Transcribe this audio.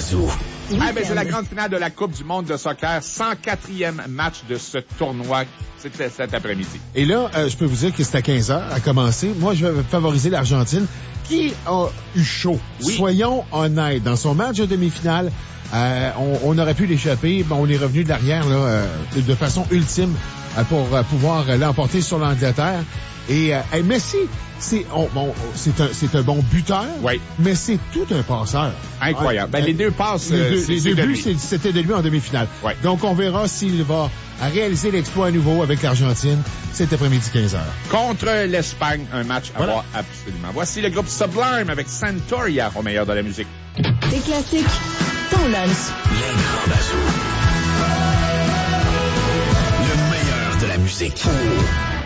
Bazou. C'est la grande finale de la Coupe du monde de soccer, 104e match de ce tournoi. C'était cet après-midi. Et là, je peux vous dire que c'est à 15h à commencer. Moi, je vais favoriser l'Argentine qui a eu chaud. Oui. Soyons honnêtes. Dans son match de demi-finale, on aurait pu l'échapper. Bon, on est revenu de l'arrière là, de façon ultime pour pouvoir l'emporter sur l'Angleterre. Et Messi, c'est un bon buteur, oui. Mais c'est tout un passeur. Incroyable. Les deux passes, les deux buts, c'était de lui en demi-finale. Oui. Donc, on verra s'il va réaliser l'exploit à nouveau avec l'Argentine cet après-midi 15h. Contre l'Espagne, un match à voir absolument. Voici le groupe Sublime avec Santoria au meilleur de la musique. Des classiques, ton lunch. Les grands Bazou. Le meilleur de la musique.